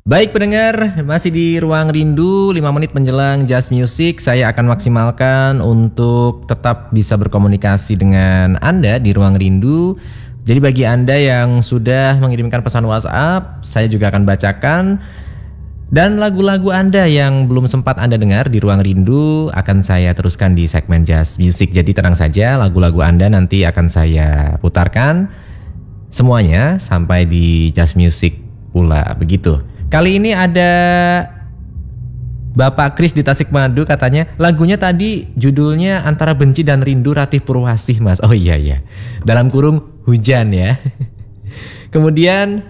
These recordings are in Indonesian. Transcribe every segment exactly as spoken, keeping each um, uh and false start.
Baik pendengar, masih di Ruang Rindu, lima menit menjelang Just Music. Saya akan maksimalkan untuk tetap bisa berkomunikasi dengan Anda di Ruang Rindu. Jadi bagi Anda yang sudah mengirimkan pesan WhatsApp, saya juga akan bacakan. Dan lagu-lagu Anda yang belum sempat Anda dengar di Ruang Rindu akan saya teruskan di segmen Just Music. Jadi tenang saja, lagu-lagu Anda nanti akan saya putarkan semuanya sampai di Just Music pula, begitu. Kali ini ada Bapak Kris di Tasikmadu, katanya lagunya tadi judulnya Antara Benci dan Rindu Ratih Purwasih, Mas. Oh iya iya, dalam kurung hujan ya. Kemudian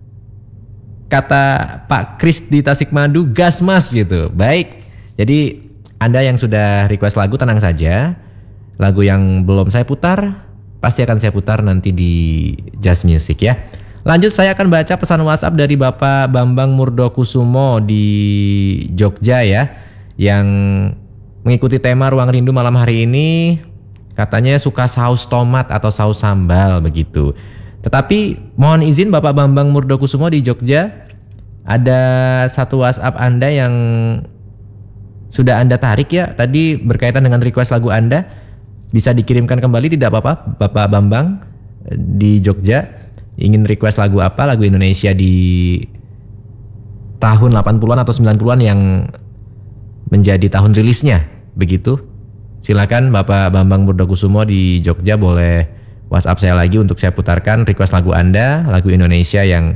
kata Pak Kris di Tasikmadu, gas Mas gitu. Baik, jadi Anda yang sudah request lagu tenang saja. Lagu yang belum saya putar pasti akan saya putar nanti di Just Music ya. Lanjut, saya akan baca pesan WhatsApp dari Bapak Bambang Murdokusumo di Jogja ya, yang mengikuti tema Ruang Rindu malam hari ini. Katanya suka saus tomat atau saus sambal begitu. Tetapi mohon izin Bapak Bambang Murdokusumo di Jogja, ada satu WhatsApp Anda yang sudah Anda tarik ya, tadi berkaitan dengan request lagu Anda. Bisa dikirimkan kembali tidak apa-apa Bapak Bambang di Jogja. Ingin request lagu apa, lagu Indonesia di tahun delapan puluhan atau sembilan puluhan yang menjadi tahun rilisnya, begitu. Silakan Bapak Bambang Murdokusumo di Jogja, boleh WhatsApp saya lagi untuk saya putarkan request lagu Anda, lagu Indonesia yang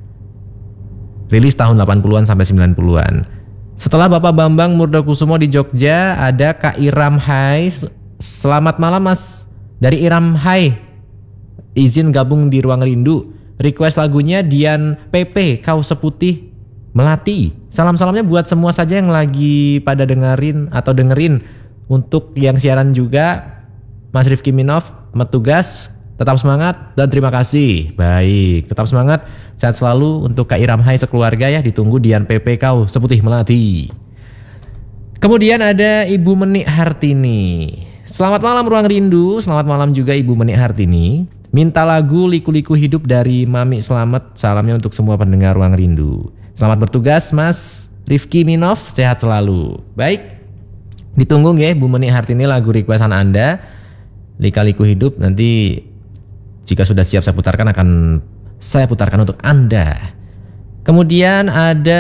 rilis tahun delapan puluhan sampai sembilan puluhan. Setelah Bapak Bambang Murdokusumo di Jogja, ada Kak Iram Hai. Selamat malam Mas, dari Iram Hai. Izin gabung di Ruang Rindu. Request lagunya Dian P P, Kau Seputih Melati. Salam-salamnya buat semua saja yang lagi pada dengerin atau dengerin. Untuk yang siaran juga, Mas Rifki Minov, Metugas, tetap semangat dan terima kasih. Baik, tetap semangat, sehat selalu untuk Kak Iram Hai sekeluarga ya. Ditunggu Dian P P, Kau Seputih Melati. Kemudian ada Ibu Menik Hartini. Selamat malam Ruang Rindu, selamat malam juga Ibu Menik Hartini. Minta lagu Liku-Liku Hidup dari Mami Selamat. Salamnya untuk semua pendengar Ruang Rindu. Selamat bertugas Mas Rifki Minov, sehat selalu. Baik, ditunggu ya Bu Menik Hartini lagu requestan Anda, Lika-Liku Hidup. Nanti jika sudah siap saya putarkan, akan saya putarkan untuk Anda. Kemudian ada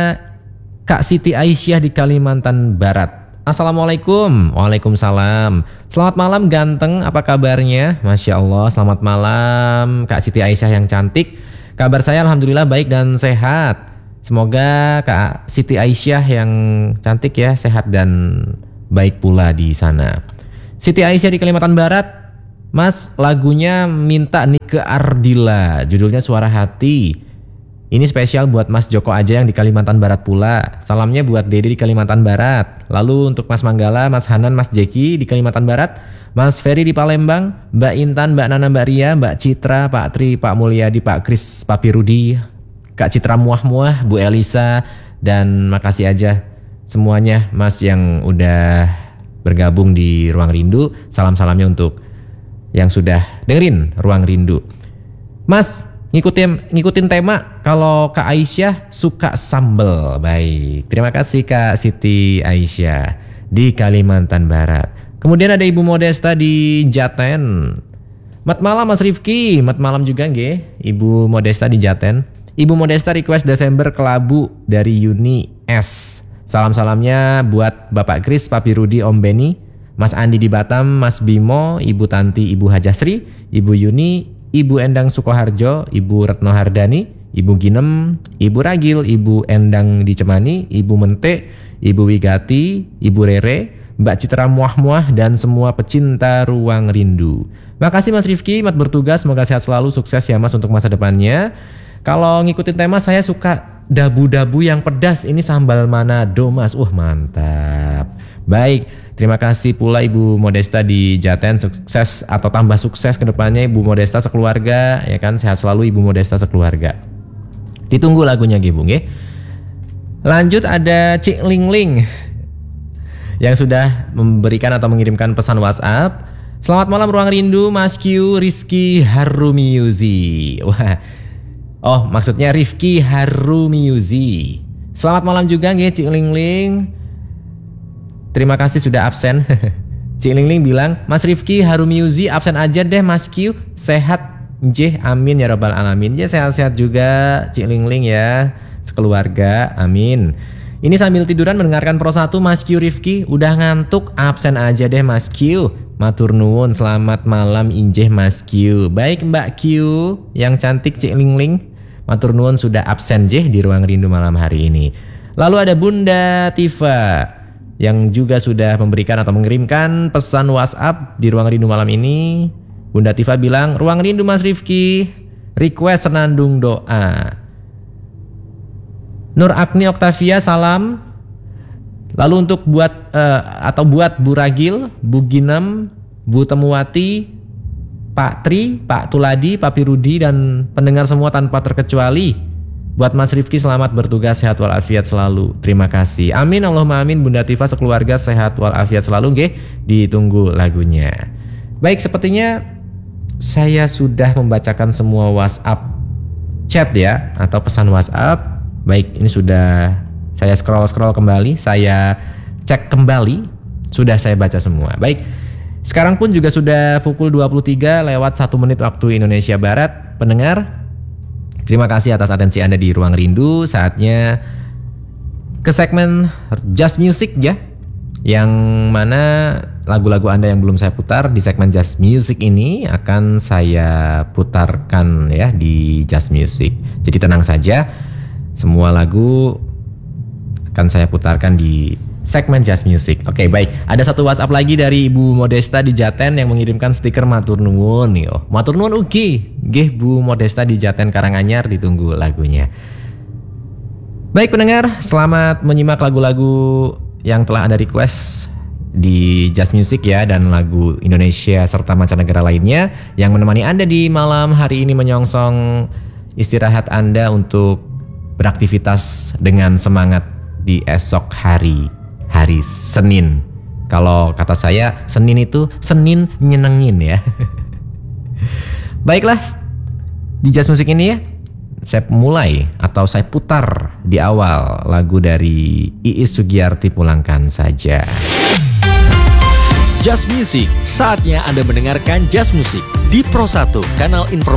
Kak Siti Aisyah di Kalimantan Barat. Assalamualaikum. Waalaikumsalam. Selamat malam ganteng, apa kabarnya? Masya Allah, selamat malam Kak Siti Aisyah yang cantik. Kabar saya alhamdulillah baik dan sehat. Semoga Kak Siti Aisyah yang cantik ya, sehat dan baik pula di sana. Siti Aisyah di Kalimantan Barat, Mas, lagunya Minta Nike Ardila, judulnya Suara Hati. Ini spesial buat Mas Joko aja yang di Kalimantan Barat pula. Salamnya buat Dede di Kalimantan Barat. Lalu untuk Mas Manggala, Mas Hanan, Mas Jeki di Kalimantan Barat, Mas Ferry di Palembang, Mbak Intan, Mbak Nana, Mbak Ria, Mbak Citra, Pak Tri, Pak Mulyadi, Pak Kris, Papi Rudi, Kak Citra Muah-Muah, Bu Elisa, dan makasih aja semuanya Mas yang udah bergabung di Ruang Rindu. Salam-salamnya untuk yang sudah dengerin Ruang Rindu. Mas, ngikutin ngikutin tema, kalau Kak Aisyah suka sambel. Baik, terima kasih Kak Siti Aisyah di Kalimantan Barat. Kemudian ada Ibu Modesta di Jaten. Mat malam Mas Rifki, mat malam juga nggih Ibu Modesta di Jaten. Ibu Modesta request Desember Kelabu dari Yuni S. Salam-salamnya buat Bapak Kris, Papi Rudi, Om Beni, Mas Andi di Batam, Mas Bimo, Ibu Tanti, Ibu Hajasri, Ibu Yuni, Ibu Endang Sukoharjo, Ibu Retno Hardani, Ibu Ginem, Ibu Ragil, Ibu Endang di Cemani, Ibu Mente, Ibu Wigati, Ibu Rere, Mbak Citra Muah-Muah, dan semua pecinta Ruang Rindu. Makasih Mas Rifki, mat bertugas, semoga sehat selalu, sukses ya Mas untuk masa depannya. Kalau ngikutin tema, saya suka dabu-dabu yang pedas, ini sambal Manado Mas. Wah mantap. Baik, terima kasih pula Ibu Modesta di Jaten, sukses atau tambah sukses ke depannya Ibu Modesta sekeluarga, ya kan, sehat selalu Ibu Modesta sekeluarga. Ditunggu lagunya Gebung ya. Lanjut ada Cik Ling Ling yang sudah memberikan atau mengirimkan pesan WhatsApp. Selamat malam Ruang Rindu, Mas Q, Rizky Harumiuzi. Wah, Oh, maksudnya Rifki Harumiuzi. Selamat malam juga nggih Cik Ling Ling. Terima kasih sudah absen. Cik Ling Ling bilang, Mas Rifki Harumiuzi absen aja deh Mas Q. Sehat Jeh, amin ya robbal alamin. Ya sehat-sehat juga Cik Ling Ling ya, sekeluarga, amin. Ini sambil tiduran mendengarkan Pro satu Mas Q Rifki. Udah ngantuk, absen aja deh Mas Q. Matur nuwun, selamat malam injeh Mas Q. Baik Mbak Q, yang cantik Cik Ling Ling. Matur nuwun sudah absen jeh di Ruang Rindu malam hari ini. Lalu ada Bunda Tifa yang juga sudah memberikan atau mengirimkan pesan WhatsApp di Ruang Rindu malam ini. Bunda Tifa bilang, Ruang Rindu Mas Rifki, request senandung doa. Nur Agni Oktavia, salam. Lalu untuk buat uh, atau buat Bu Ragil, Bu Ginem, Bu Temuwati, Pak Tri, Pak Tuladi, Pak Pirudi, dan pendengar semua tanpa terkecuali. Buat Mas Rifki selamat bertugas, sehat walafiat selalu. Terima kasih. Amin Allahumma amin. Bunda Tifa sekeluarga sehat walafiat selalu. Nggih, ditunggu lagunya. Baik, sepertinya saya sudah membacakan semua WhatsApp chat ya, atau pesan WhatsApp. Baik, ini sudah saya scroll-scroll kembali, saya cek kembali, sudah saya baca semua. Baik, sekarang pun juga sudah pukul dua puluh tiga lewat satu menit waktu Indonesia Barat. Pendengar, terima kasih atas atensi Anda di Ruang Rindu. Saatnya ke segmen Just Music ya, yang mana lagu-lagu Anda yang belum saya putar di segmen Just Music ini akan saya putarkan ya di Just Music. Jadi tenang saja, semua lagu akan saya putarkan di segmen Just Music. Oke, baik. Ada satu WhatsApp lagi dari Ibu Modesta di Jaten yang mengirimkan stiker matur nuwun nih. Oh, matur nuwun ugi. Nggih Bu Modesta di Jaten Karanganyar, ditunggu lagunya. Baik pendengar, selamat menyimak lagu-lagu yang telah Anda request di Just Music ya, dan lagu Indonesia serta mancanegara lainnya yang menemani Anda di malam hari ini, menyongsong istirahat Anda untuk beraktivitas dengan semangat di esok hari, hari Senin. Kalau kata saya, Senin itu Senin nyenengin ya. Baiklah, di Just Music ini ya, saya mulai atau saya putar di awal lagu dari Iis Sugiyarti, Pulangkan Saja. Just Music, saatnya Anda mendengarkan Just Music di Pro satu, kanal informasi